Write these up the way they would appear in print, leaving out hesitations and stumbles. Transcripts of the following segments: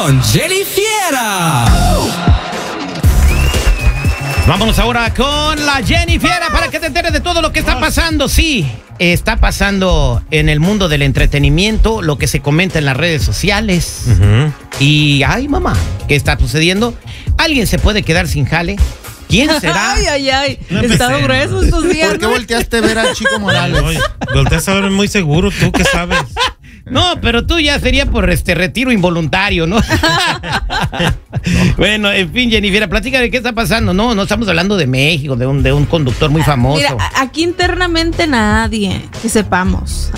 con Jenny Fiera. Vámonos ahora con la Jenny Fiera para que te enteres de todo lo que está pasando. Sí, está pasando en el mundo del entretenimiento, lo que se comenta en las redes sociales. Y, ay, mamá, ¿qué está sucediendo? ¿Alguien se puede quedar sin jale? ¿Quién será? Ay. No estado grueso estos días. ¿Por qué volteaste a ver al Chico Morales? Oye, volteaste a ver muy seguro, ¿tú qué sabes? No, pero tú ya sería por retiro involuntario, ¿no? Bueno, en fin, Jennifer, platícame qué está pasando. No estamos hablando de México, de un conductor muy famoso. Mira, aquí internamente nadie, que sepamos.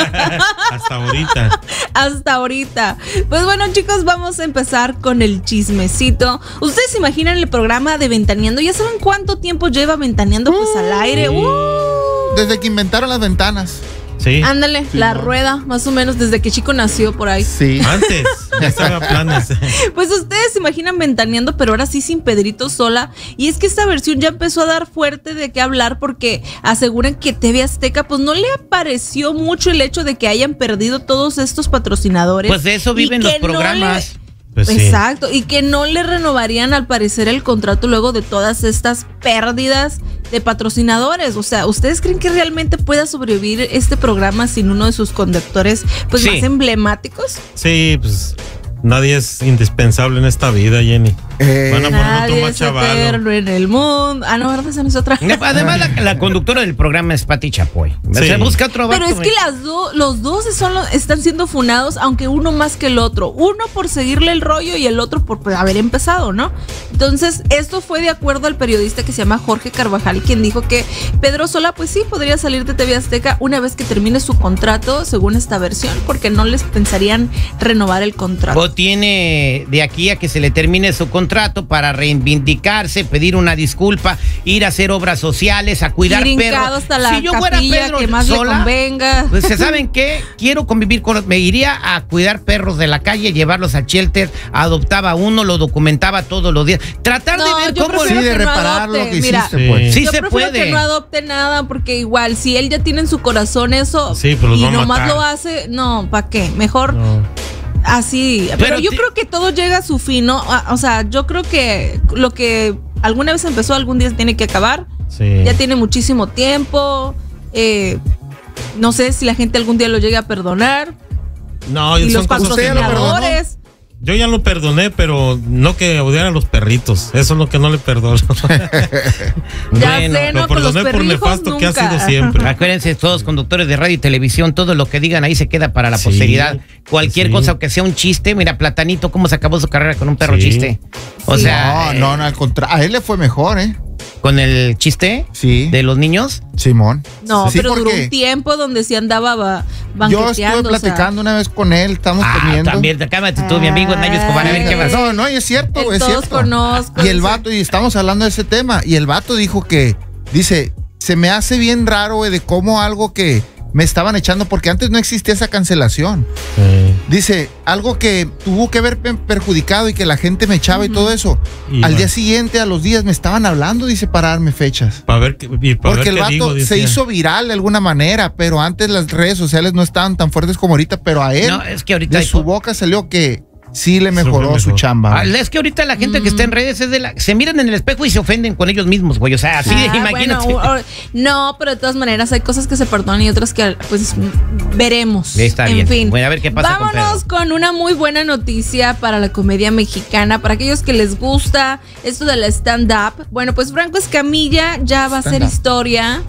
Hasta ahorita. Pues bueno, chicos, vamos a empezar con el chismecito. ¿Ustedes se imaginan el programa de Ventaneando? ¿Ya saben cuánto tiempo lleva Ventaneando pues al aire? Desde que inventaron las ventanas. Sí. Ándale, sí, la rueda, más o menos desde que Chico nació por ahí. Sí. Antes, ya estaba planes. Pues ustedes se imaginan Ventaneando, pero ahora sí sin Pedrito Sola. Y es que esta versión ya empezó a dar fuerte de qué hablar porque aseguran que TV Azteca pues no le pareció mucho el hecho de que hayan perdido todos estos patrocinadores. Pues de eso viven los programas. Pues sí. Exacto, y que no le renovarían al parecer el contrato luego de todas estas pérdidas de patrocinadores. O sea, ¿ustedes creen que realmente pueda sobrevivir este programa sin uno de sus conductores pues más emblemáticos? Sí, pues nadie es indispensable en esta vida, Jenny. Van a poner otro más chaval en el mundo. Ah, no, ¿verdad? Esa no es otra. Además, la conductora del programa es Pati Chapoy. Sí. Se busca otro vato. Pero es que los dos están siendo funados, aunque uno más que el otro. Uno por seguirle el rollo y el otro por haber empezado, ¿no? Entonces, esto fue de acuerdo al periodista que se llama Jorge Carvajal, quien dijo que Pedro Sola, pues sí, podría salir de TV Azteca una vez que termine su contrato, según esta versión, porque no les pensarían renovar el contrato. O tiene de aquí a que se le termine su contrato para reivindicarse, pedir una disculpa, ir a hacer obras sociales, a cuidar perros. Hasta la si yo fuera Pedro que más Sola, le convenga. Pues ¿saben qué? Quiero convivir con me iría a cuidar perros de la calle, llevarlos a shelter, adoptaba uno, lo documentaba todos los días, tratar de ver cómo de reparar lo que hiciste, pues. Sí yo se prefiero puede. Que no adopte nada, porque igual si él ya tiene en su corazón eso, sí, pero y nomás lo hace, no, ¿para qué? Mejor así. Pero yo creo que todo llega a su fin, ¿no? O sea, yo creo que lo que alguna vez empezó, algún día tiene que acabar. Sí. Ya tiene muchísimo tiempo. No sé si la gente algún día lo llegue a perdonar. No, y los patrocinadores. Yo ya lo perdoné, pero no que odiara a los perritos. Eso es lo que no le perdono. Ya sé, lo perdoné por nefasto nunca. Que ha sido siempre. Acuérdense, todos conductores de radio y televisión, todo lo que digan ahí se queda para la posteridad. Cualquier cosa, aunque sea un chiste. Mira, Platanito, cómo se acabó su carrera con un perro chiste. O sea. No, al contrario. A él le fue mejor, ¿Con el chiste? Sí. ¿De los niños? Simón. No, sí, pero duró un tiempo donde sí andaba banqueteando. Yo estuve platicando una vez con él, estamos comiendo. También, cálmate tú, mi amigo Nayo Escobar, a ver qué pasó. No, es cierto, es cierto. Conozco. Y el vato, y estamos hablando de ese tema, y el vato dijo que, dice, se me hace bien raro, de cómo algo que me estaban echando, porque antes no existía esa cancelación. Dice, algo que tuvo que haber perjudicado y que la gente me echaba y todo eso. Al día siguiente, a los días, me estaban hablando, dice, para darme fechas. Porque el vato se hizo viral de alguna manera, pero antes las redes sociales no estaban tan fuertes como ahorita, pero a él, es que ahorita de su boca salió que sí le mejoró su chamba. Es que ahorita la gente que está en redes se miran en el espejo y se ofenden con ellos mismos, güey. O sea, así imagínate. Bueno, no, pero de todas maneras hay cosas que se perdonan y otras que pues veremos. Está bien. En fin. Bueno, a ver qué pasa. Vámonos con una muy buena noticia para la comedia mexicana, para aquellos que les gusta esto de la stand-up. Bueno, pues Franco Escamilla ya va a hacer historia.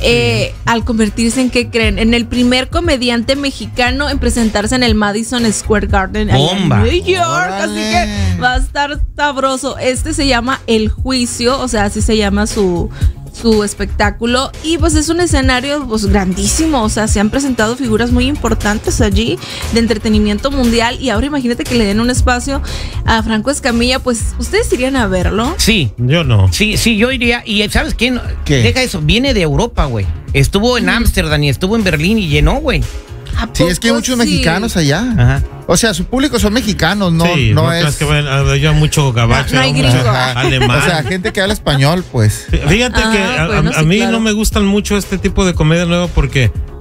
Al convertirse en, ¿qué creen? En el primer comediante mexicano en presentarse en el Madison Square Garden en New York. Así que va a estar sabroso. Este se llama El Juicio, o sea, así se llama su espectáculo, y pues es un escenario pues grandísimo, o sea, se han presentado figuras muy importantes allí de entretenimiento mundial, y ahora imagínate que le den un espacio a Franco Escamilla. Pues ¿ustedes irían a verlo? Sí, yo no. Sí, yo iría. Y ¿sabes quién? Deja eso, viene de Europa, güey. Estuvo en Ámsterdam y estuvo en Berlín y llenó, güey. Sí, es que hay muchos mexicanos allá. Ajá. O sea, su público son mexicanos, no, sí, no es que haya mucho gabacho, no hay gringo. Alemán. O sea, gente que habla español, pues. Fíjate que a mí no me gustan mucho este tipo de comedia nueva porque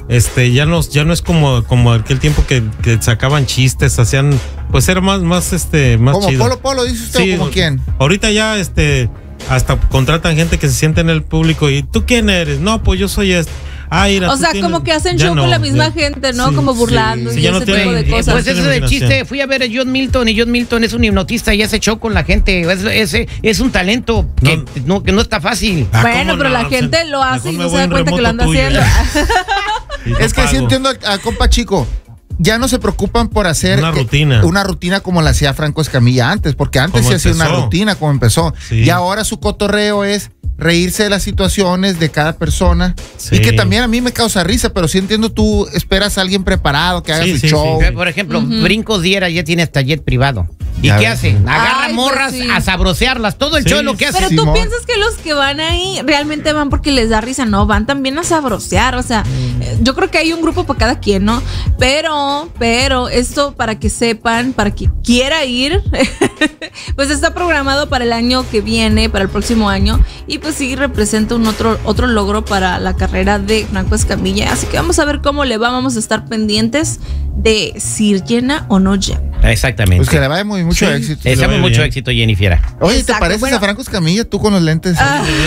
ya no es como aquel tiempo que sacaban chistes, hacían, pues era más como chido. Polo, dice usted, Sí, ¿o como quién? Ahorita ya hasta contratan gente que se siente en el público y ¿tú quién eres? No, pues yo soy mira, o sea, como que hacen show con la misma gente, ¿no? Como burlando y ese tipo de cosas. Pues eso del chiste, fui a ver a John Milton y John Milton es un hipnotista y hace show con la gente. Es un talento que no está fácil. Bueno, pero la gente lo hace y no se da cuenta que lo anda haciendo. Es que sí entiendo a compa Chico. Ya no se preocupan por hacer una rutina como la hacía Franco Escamilla antes, porque antes se hacía una rutina como empezó. Sí. Y ahora su cotorreo es reírse de las situaciones de cada persona. Sí. Y que también a mí me causa risa, pero sí entiendo, tú esperas a alguien preparado que haga su show. Sí. Por ejemplo, Brincos Diera ya tiene hasta jet privado. ¿Y qué hace? Agarra morras a sabrosearlas. Todo el show es lo que hace. Pero tú piensas que los que van ahí realmente van porque les da risa. No, van también a sabrosear. O sea, yo creo que hay un grupo para cada quien, ¿no? Pero esto, para que sepan, para que quiera ir, pues está programado para el año que viene, para el próximo año. Y pues sí representa un otro logro para la carrera de Franco Escamilla. Así que vamos a ver cómo le va. Vamos a estar pendientes de si llena o no llena. Exactamente. Pues que le vaya mucho éxito. Deseamos mucho éxito, Jenny Fiera. Oye, ¿te pareces a Franco Escamilla tú con los lentes?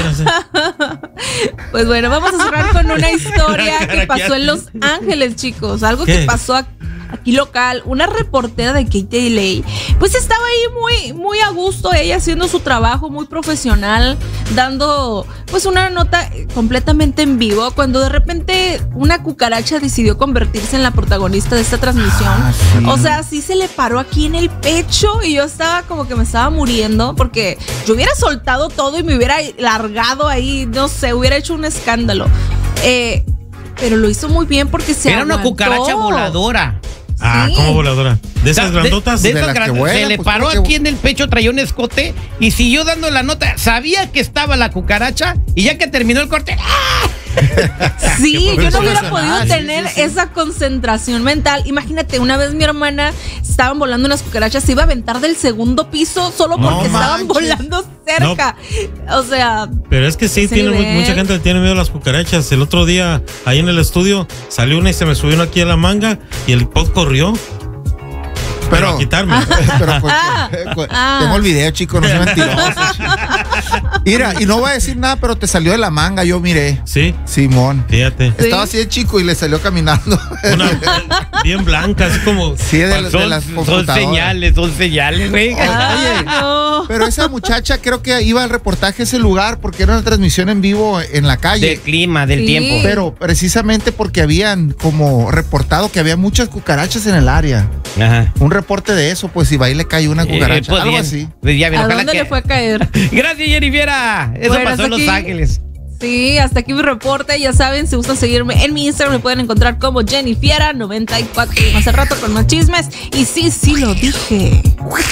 Pues bueno, vamos a cerrar con una historia que pasó en Los Ángeles, chicos. Algo que pasó aquí local. Una reportera de KTLA, pues estaba ahí muy a gusto, ella haciendo su trabajo muy profesional, dando pues una nota completamente en vivo, cuando de repente una cucaracha decidió convertirse en la protagonista de esta transmisión. Sí. O sea, sí se le paró aquí en el pecho y yo estaba como que me estaba muriendo, porque yo hubiera soltado todo y me hubiera largado ahí, no sé, hubiera hecho un escándalo. Pero lo hizo muy bien porque era una cucaracha voladora. Sí. ¿Cómo voladora? ¿De esas grandotas? De esas que vuelan, se le paró aquí en el pecho, traía un escote y siguió dando la nota. Sabía que estaba la cucaracha y ya que terminó el corte, ¡ah! Sí, yo no hubiera podido tener esa concentración mental. Imagínate, una vez mi hermana estaban volando unas cucarachas, se iba a aventar del segundo piso solo porque estaban volando cerca. O sea, pero es que sí, mucha gente le tiene miedo a las cucarachas. El otro día, ahí en el estudio, salió una y se me subió una aquí a la manga y el pod corrió. Pero a quitarme. Tengo el video, chico, no soy mentiroso. Mira, y no voy a decir nada, pero te salió de la manga, yo miré. Sí. Simón. Fíjate. Estaba así de chico y le salió caminando. Bien blanca, así como. Sí, de las computadoras. Son señales, güey. Oye, pero esa muchacha creo que iba al reportaje a ese lugar porque era una transmisión en vivo en la calle. Del clima, del tiempo. Pero precisamente porque habían como reportado que había muchas cucarachas en el área. Ajá. Un reporte de eso, pues si va y le cae una cucaracha, pues algo bien, así. Pues ya, ¿a dónde le fue a caer? Gracias, Jenny Fiera. Eso pasó en Los Ángeles. Sí, hasta aquí mi reporte. Ya saben, si gustan seguirme en mi Instagram, me pueden encontrar como Jenny Fiera 94. Hace rato con más chismes. Y sí lo dije.